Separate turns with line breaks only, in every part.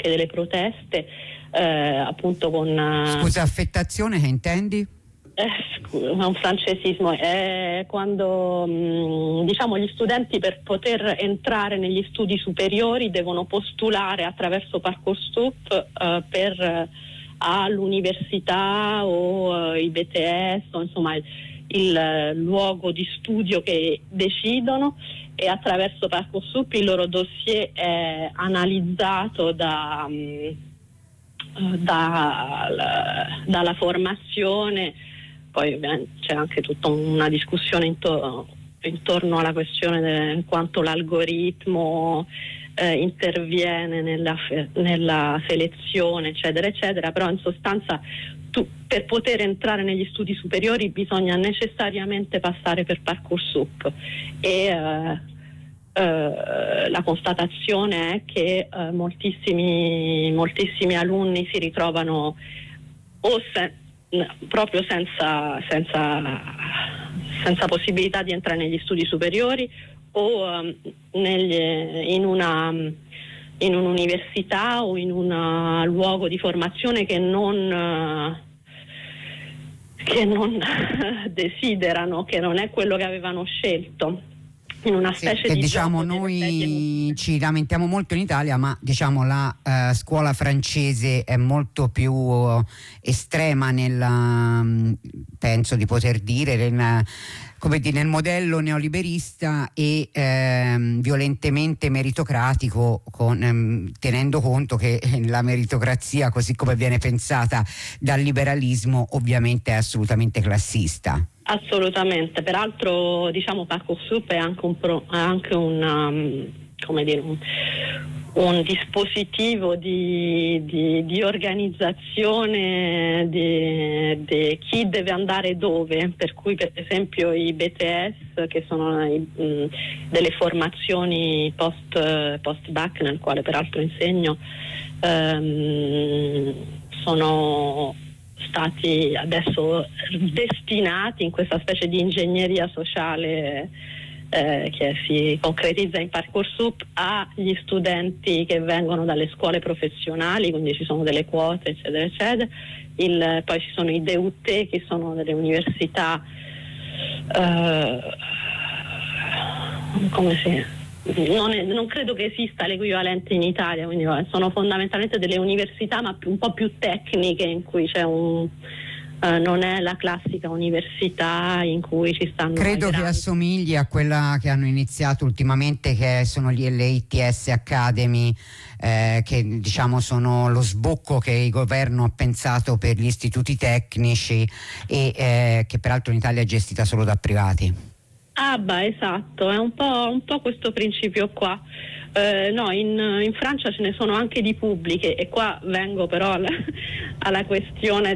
che delle proteste, appunto con...
Scusa, affettazione che intendi?
Un francesismo, è quando diciamo gli studenti per poter entrare negli studi superiori devono postulare attraverso Parcoursup per all'università o i BTS, o insomma il luogo di studio che decidono, e attraverso Parcoursup il loro dossier è analizzato dalla formazione. Poi c'è anche tutta una discussione intorno alla questione di quanto l'algoritmo interviene nella selezione, eccetera, eccetera, però in sostanza per poter entrare negli studi superiori bisogna necessariamente passare per Parcoursup, e la constatazione è che moltissimi alunni si ritrovano proprio senza possibilità di entrare negli studi superiori, o in un'università o in un luogo di formazione che non desiderano, che non è quello che avevano scelto. In una specie
che
di
diciamo noi ci lamentiamo molto in Italia, ma diciamo la scuola francese è molto più estrema penso di poter dire nel modello neoliberista e violentemente meritocratico, tenendo conto che la meritocrazia, così come viene pensata dal liberalismo, ovviamente è assolutamente classista.
Assolutamente, peraltro diciamo Parcoursup è anche un dispositivo di organizzazione di chi deve andare dove, per cui per esempio i BTS, che sono delle formazioni post-bac, nel quale peraltro insegno, sono stati adesso destinati in questa specie di ingegneria sociale che si concretizza in Parcoursup agli studenti che vengono dalle scuole professionali, quindi ci sono delle quote, eccetera, eccetera. Poi ci sono i DUT, che sono delle università non credo che esista l'equivalente in Italia, quindi sono fondamentalmente delle università ma un po' più tecniche, in cui c'è non è la classica università in cui ci stanno...
Credo che assomigli a quella che hanno iniziato ultimamente, che sono le ITS Academy, che diciamo sono lo sbocco che il governo ha pensato per gli istituti tecnici e che peraltro in Italia è gestita solo da privati.
Esatto, è un po' questo principio qua. No, in Francia ce ne sono anche di pubbliche, e qua vengo però alla questione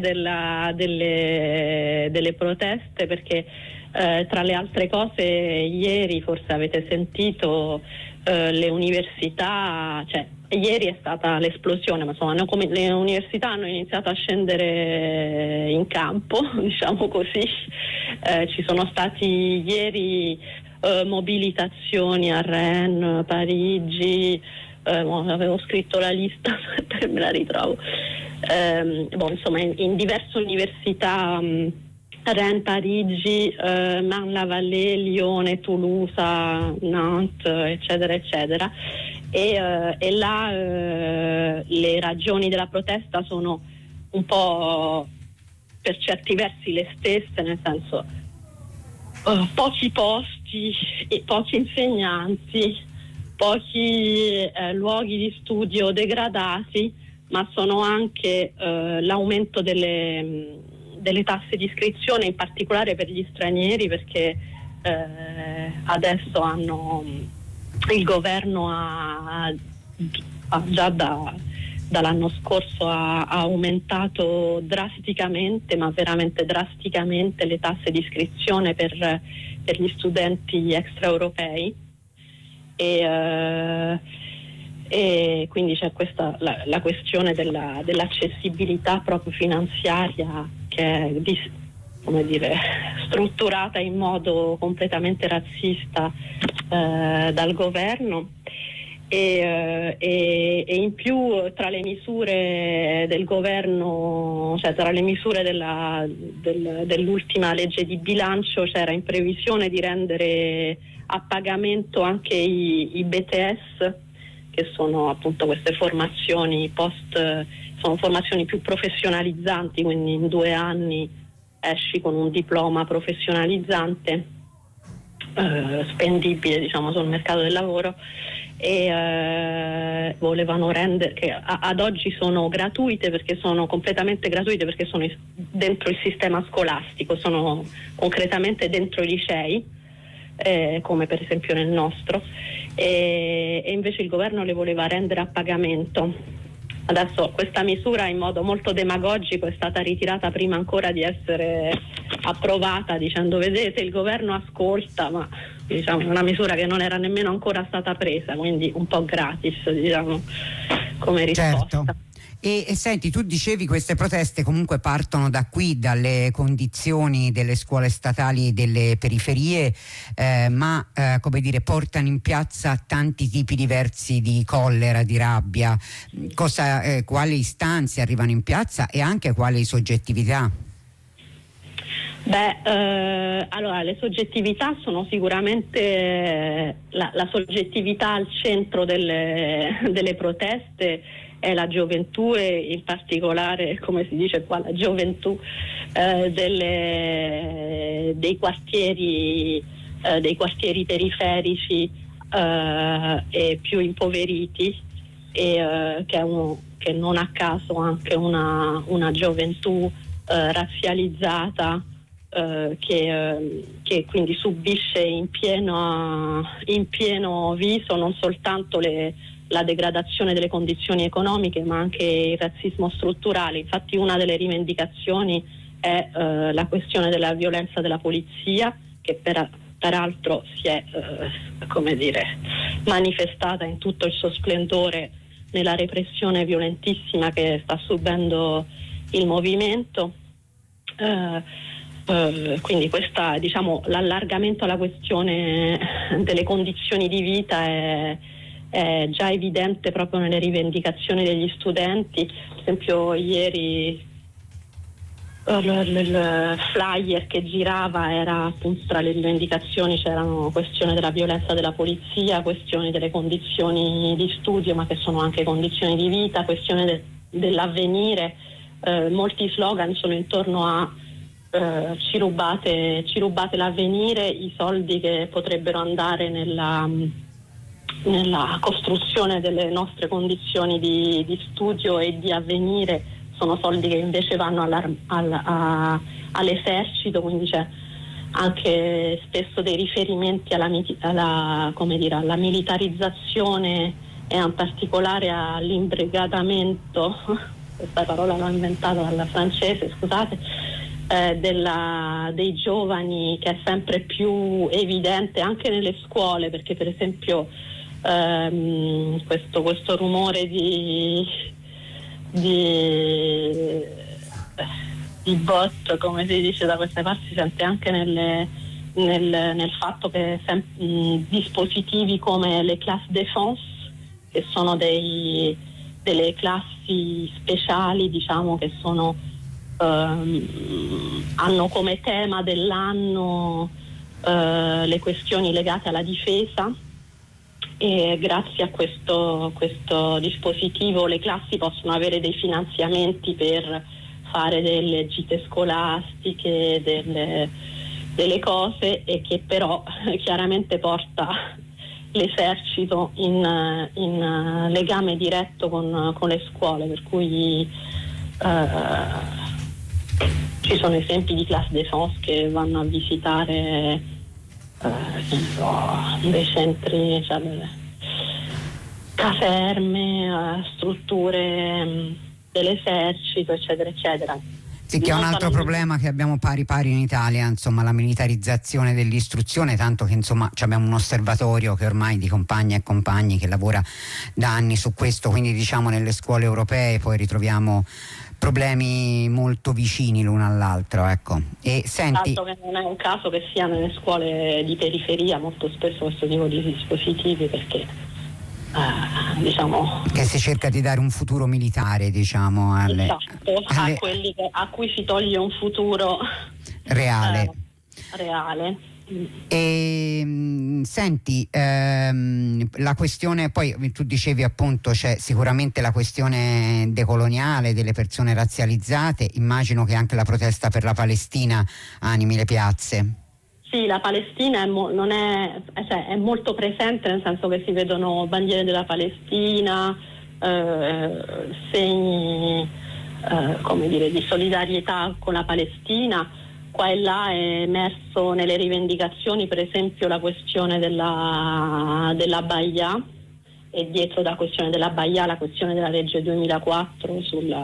delle proteste, perché tra le altre cose ieri forse avete sentito le università, cioè ieri è stata l'esplosione, ma insomma le università hanno iniziato a scendere in campo, diciamo così. Ci sono stati ieri mobilitazioni a Rennes, Parigi, avevo scritto la lista, me la ritrovo, insomma in diverse università, Rennes, Parigi, Marne-la-Vallée, Lione, Toulouse, Nantes, eccetera, eccetera. E là le ragioni della protesta sono un po' per certi versi le stesse, nel senso pochi posti e pochi insegnanti, pochi luoghi di studio degradati, ma sono anche l'aumento delle tasse di iscrizione, in particolare per gli stranieri, perché adesso il governo ha già dall'anno scorso ha aumentato drasticamente, ma veramente drasticamente, le tasse di iscrizione per gli studenti extraeuropei, e quindi c'è questa la questione dell'accessibilità proprio finanziaria, che è strutturata in modo completamente razzista dal governo. e in più tra le misure del governo, cioè tra le misure dell'ultima legge di bilancio c'era in previsione di rendere a pagamento anche i BTS, che sono appunto queste formazioni sono formazioni più professionalizzanti, quindi in 2 anni esci con un diploma professionalizzante spendibile, diciamo, sul mercato del lavoro, e volevano rendere, che ad oggi sono gratuite, perché sono completamente gratuite, perché sono dentro il sistema scolastico, sono concretamente dentro i licei, come per esempio nel nostro, e invece il governo le voleva rendere a pagamento. Adesso questa misura in modo molto demagogico è stata ritirata prima ancora di essere approvata, dicendo: vedete, il governo ascolta, ma diciamo è una misura che non era nemmeno ancora stata presa, quindi un po' gratis, diciamo, come risposta.
Certo. E senti, tu dicevi queste proteste comunque partono da qui, dalle condizioni delle scuole statali delle periferie, ma come dire, portano in piazza tanti tipi diversi di collera, di rabbia. Quali istanze arrivano in piazza e anche quali soggettività?
Allora, le soggettività sono sicuramente la soggettività al centro delle proteste è la gioventù, e in particolare, come si dice qua, la gioventù dei quartieri periferici e più impoveriti, che non a caso anche una gioventù razzializzata, che quindi subisce in pieno viso non soltanto la degradazione delle condizioni economiche, ma anche il razzismo strutturale. Infatti una delle rivendicazioni è la questione della violenza della polizia, che peraltro si è manifestata in tutto il suo splendore nella repressione violentissima che sta subendo il movimento. Quindi questa, diciamo, l'allargamento alla questione delle condizioni di vita è già evidente proprio nelle rivendicazioni degli studenti. Per esempio ieri il flyer che girava era appunto, tra le rivendicazioni c'erano questione della violenza della polizia, questioni delle condizioni di studio, ma che sono anche condizioni di vita, questione dell'avvenire. Molti slogan sono intorno a ci rubate l'avvenire, i soldi che potrebbero andare nella costruzione delle nostre condizioni di studio e di avvenire sono soldi che invece vanno all'esercito, quindi c'è anche spesso dei riferimenti alla militarizzazione e in particolare all'imbrigadamento, questa parola l'ho inventata dalla francese, scusate, dei giovani, che è sempre più evidente anche nelle scuole, perché per esempio questo rumore di bot, come si dice da queste parti, si sente anche nel fatto che dispositivi come le classe défense, che sono delle classi speciali, diciamo, che sono hanno come tema dell'anno le questioni legate alla difesa, e grazie a questo dispositivo le classi possono avere dei finanziamenti per fare delle gite scolastiche, delle cose, e che però chiaramente porta l'esercito in legame diretto con le scuole, per cui ci sono esempi di classe défense che vanno a visitare dei centri, cioè delle caserme, strutture dell'esercito, eccetera, eccetera.
Sì, che è un altro problema che abbiamo pari in Italia, insomma, la militarizzazione dell'istruzione, tanto che insomma abbiamo un osservatorio che ormai di compagni e compagni che lavora da anni su questo, quindi diciamo nelle scuole europee poi ritroviamo problemi molto vicini l'uno all'altro, ecco. E senti,
tanto che non è un caso che sia nelle scuole di periferia molto spesso questo tipo di dispositivi, perché diciamo,
che si cerca di dare un futuro militare, diciamo,
a cui si toglie un futuro
reale.
Reale.
E senti, la questione, poi tu dicevi appunto c'è sicuramente la questione decoloniale delle persone razzializzate, immagino che anche la protesta per la Palestina animi le piazze.
Sì, la Palestina è molto presente, nel senso che si vedono bandiere della Palestina, segni come dire, di solidarietà con la Palestina. Qua e là è emerso nelle rivendicazioni, per esempio, la questione della Baia, e dietro la questione della Baia la questione della legge 2004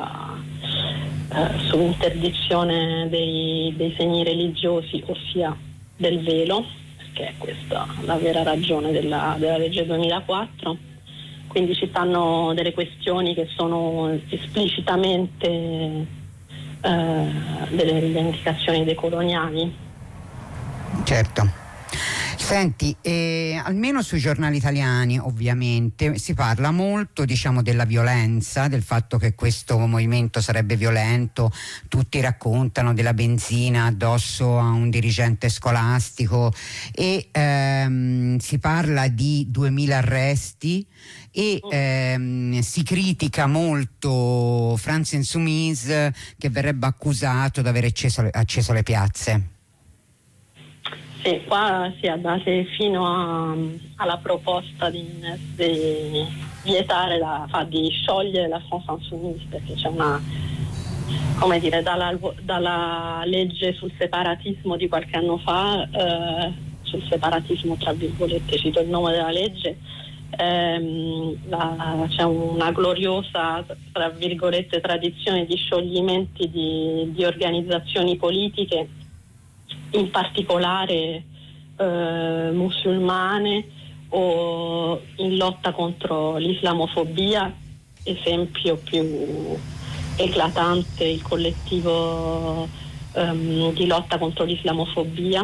sull'interdizione dei segni religiosi, ossia del velo, che è questa la vera ragione della legge 2004. Quindi ci stanno delle questioni che sono esplicitamente delle rivendicazioni decoloniali.
Certo. Senti, almeno sui giornali italiani ovviamente si parla molto, diciamo, della violenza, del fatto che questo movimento sarebbe violento, tutti raccontano della benzina addosso a un dirigente scolastico e si parla di 2000 arresti e si critica molto France Insoumise, che verrebbe accusato di aver acceso le piazze.
Sì, qua si è andati fino alla proposta di vietare, di sciogliere la France Insoumise, perché c'è una, come dire, dalla legge sul separatismo di qualche anno fa, sul separatismo tra virgolette, cito il nome della legge, c'è una gloriosa, tra virgolette, tradizione di scioglimenti di organizzazioni politiche, in particolare musulmane o in lotta contro l'islamofobia. Esempio più eclatante il collettivo di lotta contro l'islamofobia,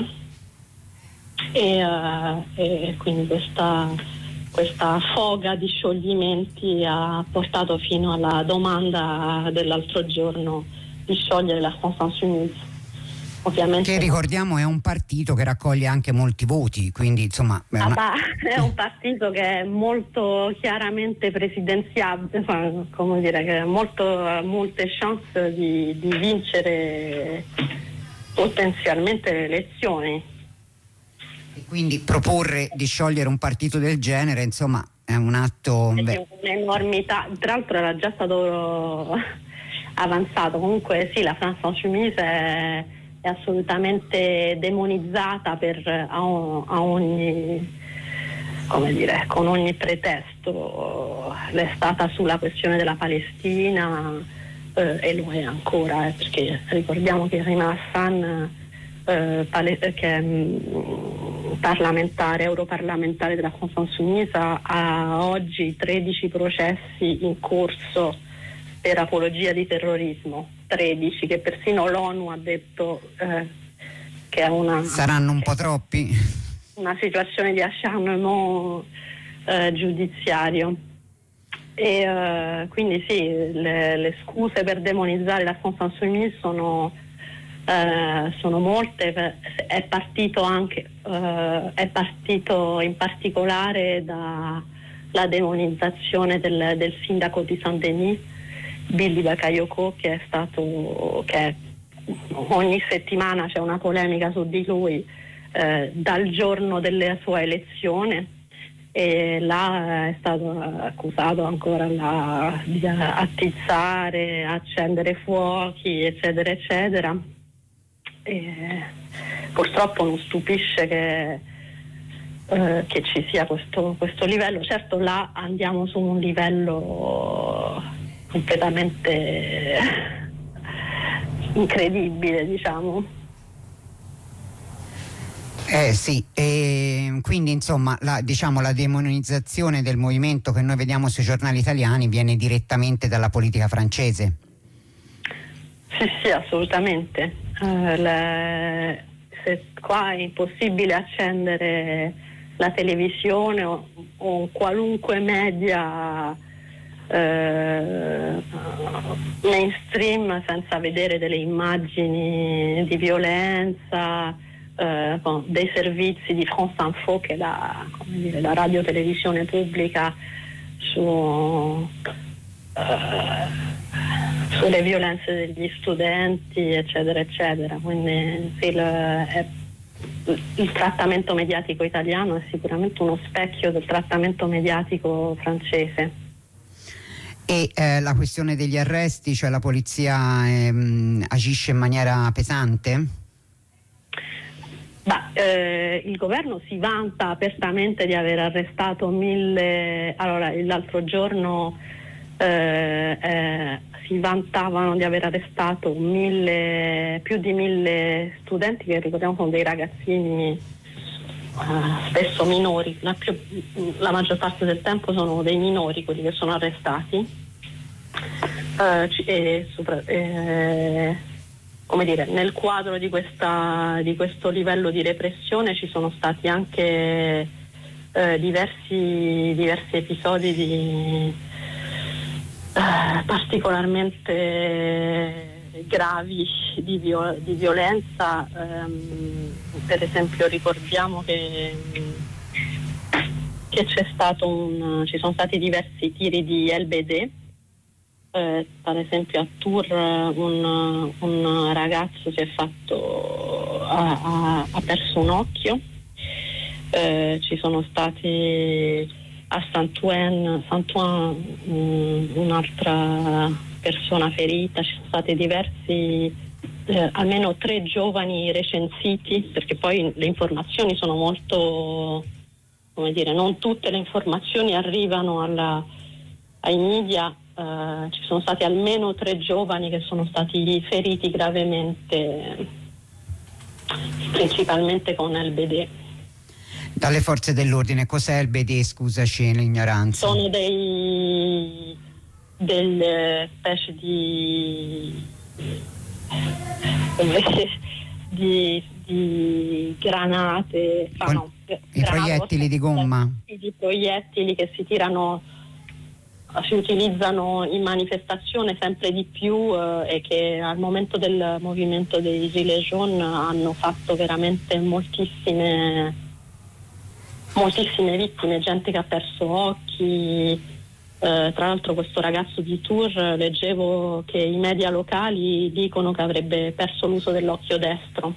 e quindi questa foga di scioglimenti ha portato fino alla domanda dell'altro giorno di sciogliere la France Insoumise. Ovviamente
che ricordiamo è un partito che raccoglie anche molti voti, quindi insomma
è un partito che è molto chiaramente presidenziabile, come dire, che ha molte chance di vincere potenzialmente le elezioni.
E quindi proporre di sciogliere un partito del genere, insomma, è un atto
un'enormità. Tra l'altro era già stato avanzato. Comunque sì, la France Insoumise è assolutamente demonizzata a ogni, come dire, con ogni pretesto. È stata sulla questione della Palestina e lo è ancora, perché ricordiamo che Rima Hassan, che è europarlamentare della France Insoumise, ha oggi 13 processi in corso per apologia di terrorismo, 13, che persino l'ONU ha detto che è
saranno un po' troppi,
una situazione di acharnement giudiziario. E quindi sì, le scuse per demonizzare la France Insoumise sono molte. È partito in particolare dalla demonizzazione del sindaco di Saint-Denis, Billy Bakayoko, che ogni settimana c'è una polemica su di lui dal giorno della sua elezione, e là è stato accusato ancora di attizzare, accendere fuochi, eccetera eccetera. E purtroppo non stupisce che ci sia questo livello. Certo, là andiamo su un livello completamente incredibile, diciamo.
Sì, quindi insomma la demonizzazione del movimento che noi vediamo sui giornali italiani viene direttamente dalla politica francese.
Sì, assolutamente. Se qua è impossibile accendere la televisione o qualunque media mainstream senza vedere delle immagini di violenza, dei servizi di France Info, che è la radio televisione pubblica sulle violenze degli studenti, eccetera eccetera. Quindi sì, il trattamento mediatico italiano è sicuramente uno specchio del trattamento mediatico francese.
E la questione degli arresti, cioè la polizia agisce in maniera pesante?
Il governo si vanta apertamente di aver arrestato 1000. Allora, l'altro giorno si vantavano di aver arrestato più di 1000 studenti, che ricordiamo sono dei ragazzini spesso minori, la maggior parte del tempo sono dei minori quelli che sono arrestati, come dire, nel quadro di questo livello di repressione ci sono stati anche diversi episodi di particolarmente gravi di violenza. Per esempio ricordiamo che ci sono stati diversi tiri di LBD. Per esempio a Tours un ragazzo ha perso un occhio. Ci sono stati a Saint-Ouen un'altra persona ferita. Ci sono stati diversi, almeno 3 giovani recensiti, perché poi le informazioni sono molto, come dire, non tutte le informazioni arrivano ai media. Ci sono stati almeno 3 giovani che sono stati feriti gravemente, principalmente con LBD.
Dalle forze dell'ordine. Cos'è il BD? Scusaci l'ignoranza.
Sono delle specie di granate,
i proiettili di gomma,
di proiettili che si utilizzano in manifestazione sempre di più, e che al momento del movimento dei Gilets jaunes hanno fatto veramente moltissime vittime, gente che ha perso occhi. Tra l'altro questo ragazzo di Tours, leggevo che i media locali dicono che avrebbe perso l'uso dell'occhio destro.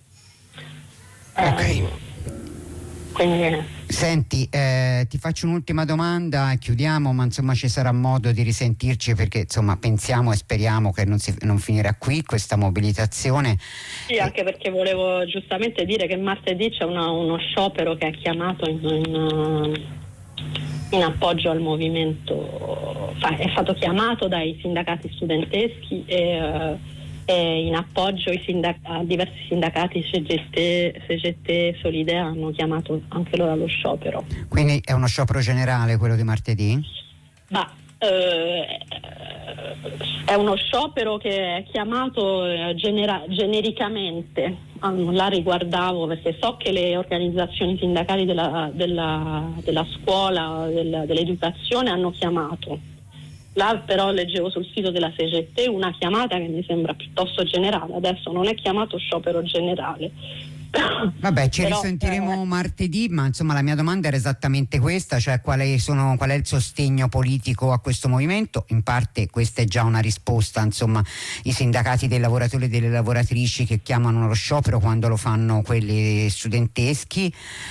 Ok.
Quindi
Senti, ti faccio un'ultima domanda e chiudiamo, ma insomma ci sarà modo di risentirci, perché insomma pensiamo e speriamo che non finirà qui questa mobilitazione.
Sì, anche perché volevo giustamente dire che martedì c'è uno sciopero che è chiamato in appoggio al movimento, è stato chiamato dai sindacati studenteschi e in appoggio a diversi sindacati, CGT, Solidea, hanno chiamato anche loro allo sciopero.
Quindi è uno sciopero generale quello di martedì?
È uno sciopero che è chiamato genericamente. La riguardavo perché so che le organizzazioni sindacali della scuola, dell'educazione hanno chiamato. Là però leggevo sul sito della CGT una chiamata che mi sembra piuttosto generale. Adesso non è chiamato sciopero generale.
Vabbè, ci risentiremo martedì, ma insomma la mia domanda era esattamente questa, cioè qual è il sostegno politico a questo movimento. In parte questa è già una risposta, insomma, i sindacati dei lavoratori e delle lavoratrici che chiamano lo sciopero quando lo fanno quelli studenteschi,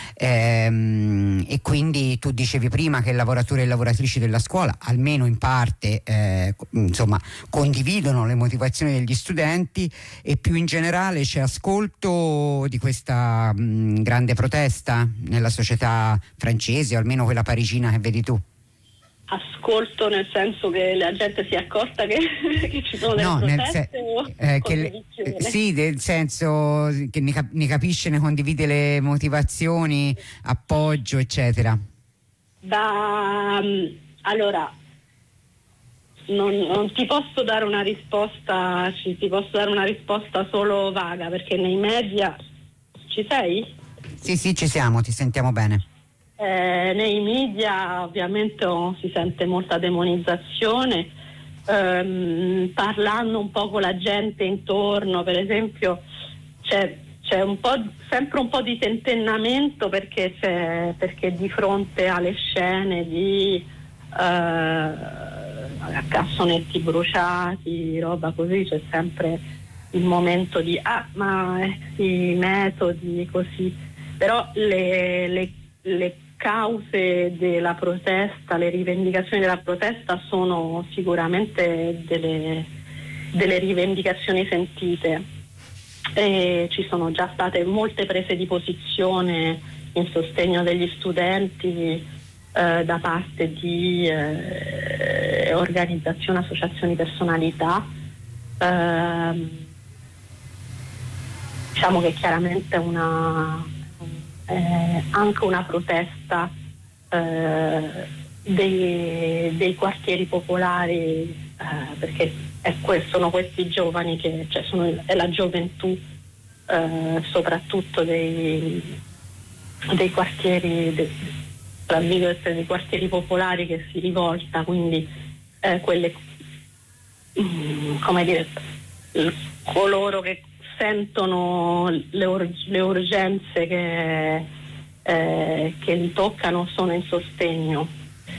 e quindi tu dicevi prima che i lavoratori e le lavoratrici della scuola almeno in parte insomma condividono le motivazioni degli studenti, e più in generale c'è ascolto di questa grande protesta nella società francese, o almeno quella parigina che vedi tu?
Ascolto nel senso che la gente si è accorta che ci sono delle proteste,
sì, nel senso che ne capisce, ne condivide le motivazioni, appoggio, eccetera.
Allora, non ti posso dare una risposta, ti posso dare una risposta solo vaga, perché nei media. Ci sei?
Sì, ci siamo, ti sentiamo bene.
nei media ovviamente si sente molta demonizzazione, parlando un po' con la gente intorno, per esempio c'è sempre un po' di tentennamento perché di fronte alle scene di cassonetti bruciati, roba così, c'è sempre il momento di i metodi così, però le cause della protesta, le rivendicazioni della protesta sono sicuramente delle rivendicazioni sentite, e ci sono già state molte prese di posizione in sostegno degli studenti da parte di organizzazioni, associazioni, personalità. Diciamo che chiaramente anche una protesta dei quartieri popolari, perché sono questi giovani è la gioventù soprattutto dei quartieri dei quartieri popolari che si rivolta, quindi quelle come dire, coloro che sentono le urgenze che li toccano sono in sostegno.